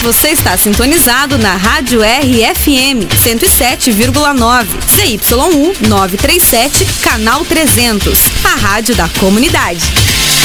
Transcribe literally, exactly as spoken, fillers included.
Você está sintonizado na Rádio R F M cento e sete vírgula nove, C Y U novecentos e trinta e sete, canal trezentos, a rádio da comunidade.